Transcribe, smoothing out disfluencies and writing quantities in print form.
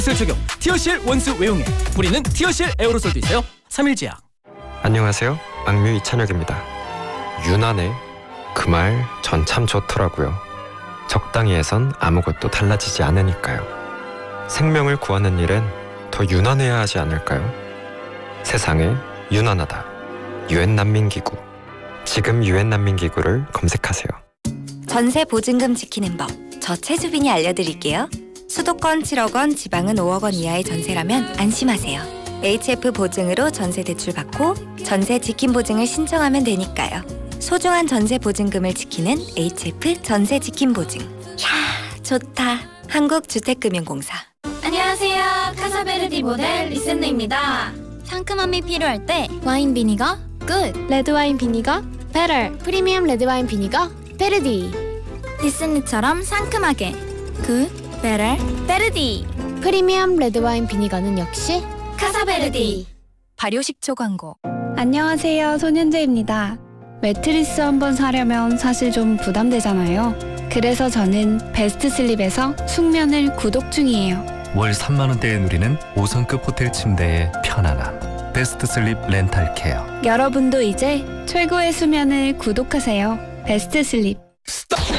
술 적용 티어실 원수 외용액, 뿌리는 티어실 에어로솔도 있어요. 3일제약. 안녕하세요, 악뮤 이찬혁입니다. 유난해 그 말 전 참 좋더라고요. 적당히 해선 아무것도 달라지지 않으니까요. 생명을 구하는 일엔 더 유난해야 하지 않을까요? 세상에 유난하다. 유엔 난민기구. 지금 유엔 난민기구를 검색하세요. 전세 보증금 지키는 법, 저 최주빈이 알려드릴게요. 수도권 7억 원, 지방은 5억 원 이하의 전세라면 안심하세요. HF 보증으로 전세 대출 받고 전세 지킴 보증을 신청하면 되니까요. 소중한 전세 보증금을 지키는 HF 전세 지킴 보증. 이야, 좋다. 한국주택금융공사. 안녕하세요. 카사베르디 모델 리센느입니다. 상큼함이 필요할 때 와인 비니거 굿, 레드와인 비니거 베터, 프리미엄 레드와인 비니거 베르디. 리센느처럼 상큼하게 굿, 베터, 베르디. 프리미엄 레드와인 비니거는 역시 카사베르디. 발효식초 광고. 안녕하세요, 손현재입니다. 매트리스 한번 사려면 사실 좀 부담되잖아요. 그래서 저는 베스트슬립에서 숙면을 구독 중이에요. 월 3만 원대에 누리는 5성급 호텔 침대의 편안함. 베스트슬립 렌탈케어. 여러분도 이제 최고의 수면을 구독하세요. 베스트슬립.